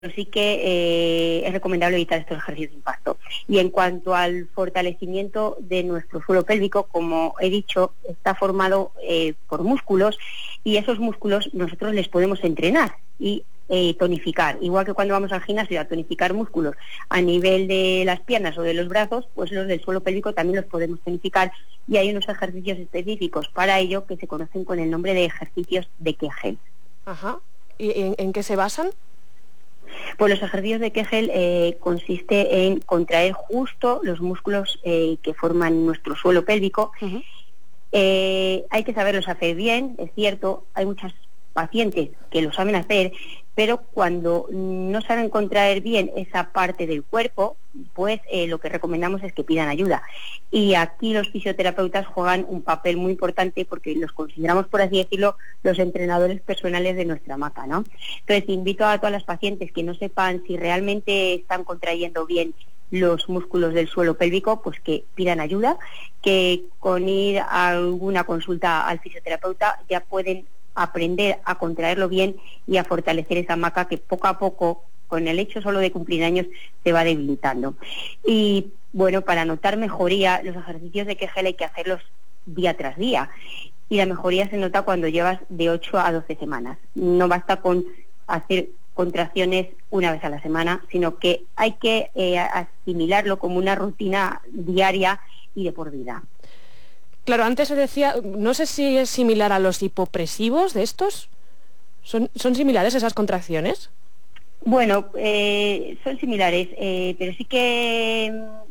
sí que es recomendable evitar estos ejercicios de impacto. Y en cuanto al fortalecimiento de nuestro suelo pélvico, como he dicho, está formado por músculos, y esos músculos nosotros les podemos entrenar y tonificar. Igual que cuando vamos al gimnasio a tonificar músculos a nivel de las piernas o de los brazos, pues los del suelo pélvico también los podemos tonificar, y hay unos ejercicios específicos para ello que se conocen con el nombre de ejercicios de Kegel. Ajá. ¿Y en qué se basan? Pues los ejercicios de Kegel consiste en contraer justo los músculos que forman nuestro suelo pélvico. Uh-huh. Hay que saberlos hacer bien, es cierto, hay muchas pacientes que lo saben hacer, pero cuando no saben contraer bien esa parte del cuerpo, pues lo que recomendamos es que pidan ayuda. Y aquí los fisioterapeutas juegan un papel muy importante porque los consideramos, por así decirlo, los entrenadores personales de nuestra hamaca, ¿no? Entonces invito a todas las pacientes que no sepan si realmente están contrayendo bien los músculos del suelo pélvico, pues que pidan ayuda, que con ir a alguna consulta al fisioterapeuta ya pueden aprender a contraerlo bien y a fortalecer esa hamaca que poco a poco, con el hecho solo de cumplir años, se va debilitando. Y bueno, para notar mejoría, los ejercicios de Kegel hay que hacerlos día tras día, y la mejoría se nota cuando llevas de 8 a 12 semanas. No basta con hacer contracciones una vez a la semana, sino que hay que asimilarlo como una rutina diaria y de por vida. Claro, antes se decía, no sé si es similar a los hipopresivos de estos. ¿Son similares esas contracciones? Bueno, son similares, pero sí que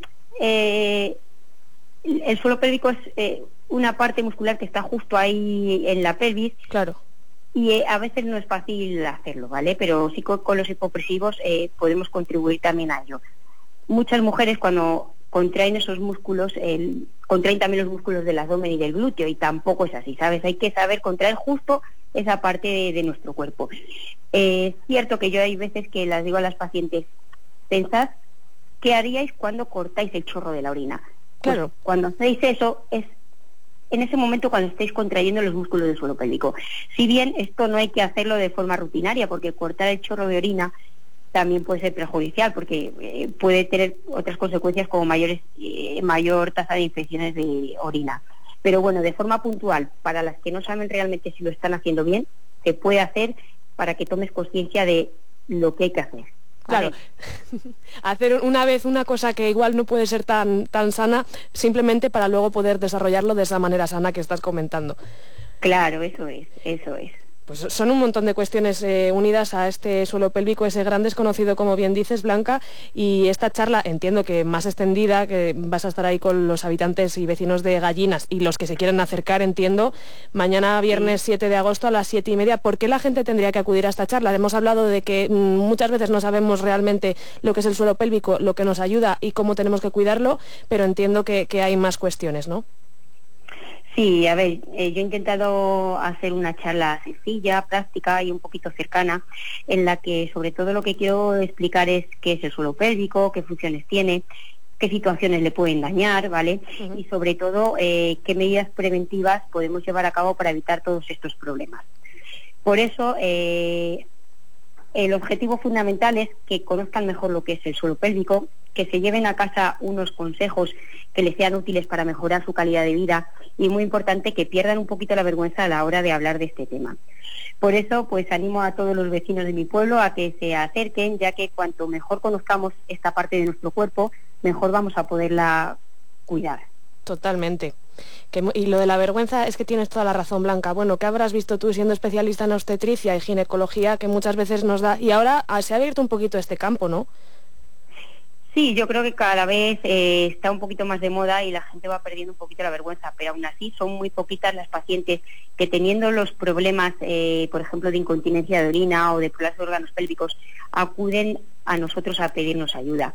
el suelo pélvico es una parte muscular que está justo ahí en la pelvis. Claro. Y a veces no es fácil hacerlo, ¿vale? Pero sí con los hipopresivos podemos contribuir también a ello. Muchas mujeres cuando contraen esos músculos, contraen también los músculos del abdomen y del glúteo, y tampoco es así, ¿sabes? Hay que saber contraer justo esa parte de nuestro cuerpo. Es cierto que yo hay veces que las digo a las pacientes, pensad qué haríais cuando cortáis el chorro de la orina. Claro. Pues cuando hacéis eso es en ese momento cuando estéis contrayendo los músculos del suelo pélvico. Si bien esto no hay que hacerlo de forma rutinaria, porque cortar el chorro de orina también puede ser perjudicial, porque puede tener otras consecuencias como mayor tasa de infecciones de orina. Pero bueno, de forma puntual, para las que no saben realmente si lo están haciendo bien, se puede hacer para que tomes conciencia de lo que hay que hacer. Claro, hacer una vez una cosa que igual no puede ser tan sana, simplemente para luego poder desarrollarlo de esa manera sana que estás comentando. Claro, eso es. Pues son un montón de cuestiones unidas a este suelo pélvico, ese gran desconocido, como bien dices, Blanca, y esta charla, entiendo que más extendida, que vas a estar ahí con los habitantes y vecinos de Gallinas y los que se quieren acercar, entiendo, mañana viernes 7 de agosto a las 7:30. ¿Por qué la gente tendría que acudir a esta charla? Hemos hablado de que muchas veces no sabemos realmente lo que es el suelo pélvico, lo que nos ayuda y cómo tenemos que cuidarlo, pero entiendo que hay más cuestiones, ¿no? Sí, a ver, yo he intentado hacer una charla sencilla, práctica y un poquito cercana, en la que sobre todo lo que quiero explicar es qué es el suelo pélvico, qué funciones tiene, qué situaciones le pueden dañar, ¿vale? Uh-huh. Y sobre todo qué medidas preventivas podemos llevar a cabo para evitar todos estos problemas. Por eso el objetivo fundamental es que conozcan mejor lo que es el suelo pélvico, que se lleven a casa unos consejos que les sean útiles para mejorar su calidad de vida, y muy importante que pierdan un poquito la vergüenza a la hora de hablar de este tema. Por eso, pues animo a todos los vecinos de mi pueblo a que se acerquen, ya que cuanto mejor conozcamos esta parte de nuestro cuerpo, mejor vamos a poderla cuidar. Totalmente. Y lo de la vergüenza es que tienes toda la razón, Blanca. Bueno, ¿qué habrás visto tú siendo especialista en obstetricia y ginecología, que muchas veces nos da? Y ahora se ha abierto un poquito este campo, ¿no? Sí, yo creo que cada vez está un poquito más de moda y la gente va perdiendo un poquito la vergüenza, pero aún así son muy poquitas las pacientes que, teniendo los problemas, por ejemplo, de incontinencia de orina o de problemas de órganos pélvicos, acuden a nosotros a pedirnos ayuda.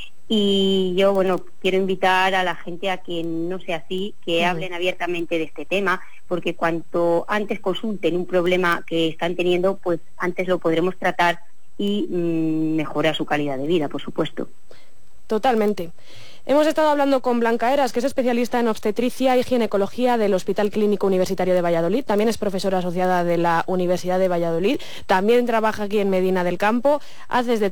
Y yo, bueno, quiero invitar a la gente a que no sea así, que hablen abiertamente de este tema, porque cuanto antes consulten un problema que están teniendo, pues antes lo podremos tratar y mejorar su calidad de vida, por supuesto. Totalmente. Hemos estado hablando con Blanca Heras, que es especialista en obstetricia y ginecología del Hospital Clínico Universitario de Valladolid. También es profesora asociada de la Universidad de Valladolid. También trabaja aquí en Medina del Campo. Hace desde